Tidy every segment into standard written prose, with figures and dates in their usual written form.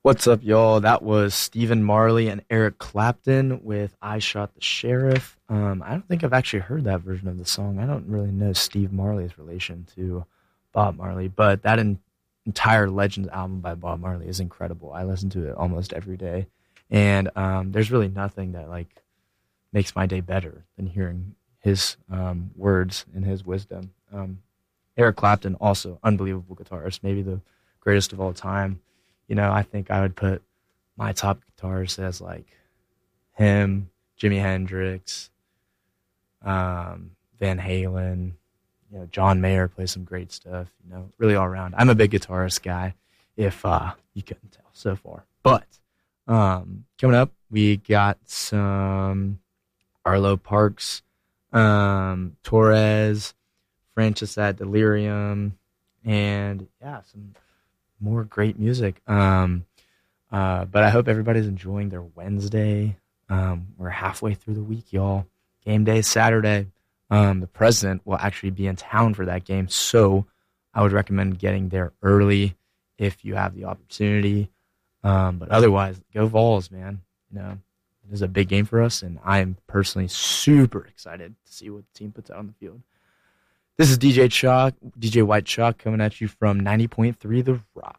What's up, y'all? That was Stephen Marley and Eric Clapton with I Shot the Sheriff. I don't think I've actually heard that version of the song. I don't really know Steve Marley's relation to Bob Marley, but that entire Legends album by Bob Marley is incredible. I listen to it almost every day, and there's really nothing that like makes my day better than hearing his words and his wisdom. Eric Clapton, also unbelievable guitarist, maybe the greatest of all time. You know, I think I would put my top guitarists as like him, Jimi Hendrix, Van Halen, you know, John Mayer plays some great stuff, you know, really all around. I'm a big guitarist guy, if you couldn't tell so far. But coming up, we got some Arlo Parks, Torres, Francis at Delirium, and yeah, some more great music. But I hope everybody's enjoying their Wednesday. We're halfway through the week, y'all. Game day is Saturday. The president will actually be in town for that game, so I would recommend getting there early if you have the opportunity. But otherwise, go Vols, man. You know, it is a big game for us, and I'm personally super excited to see what the team puts out on the field. This is DJ White Chalk, coming at you from 90.3 The Rock.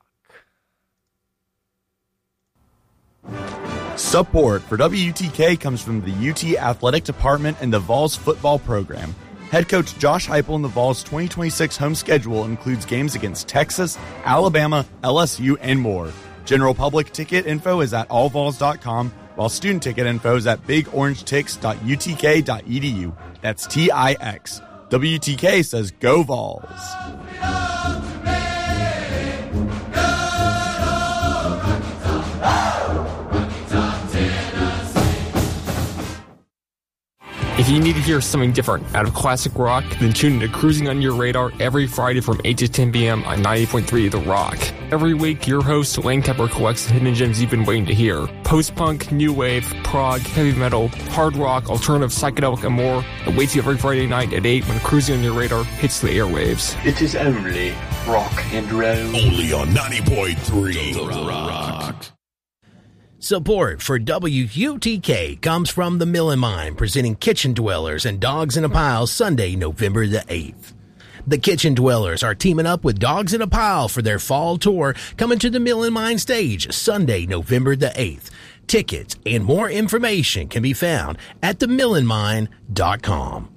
Support for WUTK comes from the UT Athletic Department and the Vols football program. Head coach Josh Heupel and the Vols' 2026 home schedule includes games against Texas, Alabama, LSU, and more. General public ticket info is at allvols.com, while student ticket info is at bigorangetics.utk.edu. That's TIX. WTK says go Vols. If you need to hear something different out of classic rock, then tune into Cruising on Your Radar every Friday from 8 to 10 p.m. on 90.3 The Rock. Every week, your host, Lane Tepper, collects the hidden gems you've been waiting to hear. Post-punk, new wave, prog, heavy metal, hard rock, alternative, psychedelic, and more awaits you every Friday night at 8 when Cruising on Your Radar hits the airwaves. It is only rock and roll. Only on 90.3 The Rock. Support for WUTK comes from the Mill and Mine, presenting Kitchen Dwellers and Dogs in a Pile Sunday, November the 8th. The Kitchen Dwellers are teaming up with Dogs in a Pile for their fall tour, coming to the Mill and Mine stage Sunday, November the 8th. Tickets and more information can be found at themillandmine.com.